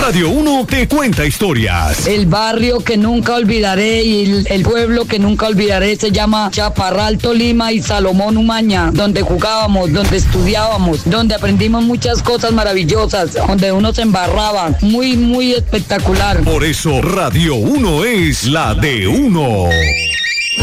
Radio 1 te cuenta historias. El barrio que nunca olvidaré y el pueblo que nunca olvidaré se llama Chaparral, Tolima y Salomón Umaña, donde jugábamos, donde estudiábamos, donde aprendimos muchas cosas maravillosas, donde uno se embarraba. Muy, muy espectacular. Por eso Radio 1 es la de uno.